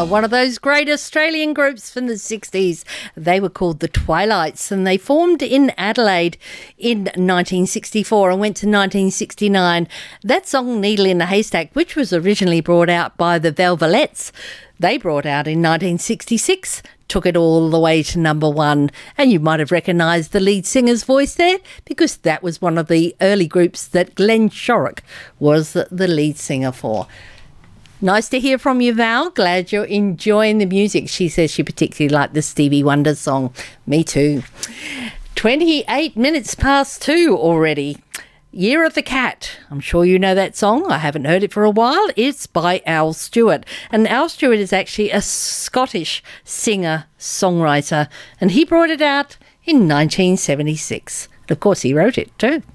One of those great Australian groups from the 60s. They were called the Twilights, and they formed in Adelaide in 1964 and went to 1969. That song, Needle in a Haystack, which was originally brought out by the Velvelettes, they brought out in 1966, took it all the way to number one. And you might have recognised the lead singer's voice there, because that was one of the early groups that Glenn Shorrock was the lead singer for. Nice to hear from you, Val. Glad you're enjoying the music. She says she particularly liked the Stevie Wonder song. Me too. 28 minutes past 2 already. Year of the Cat. I'm sure you know that song. I haven't heard it for a while. It's by Al Stewart. And Al Stewart is actually a Scottish singer-songwriter. And he brought it out in 1976. And of course, he wrote it too.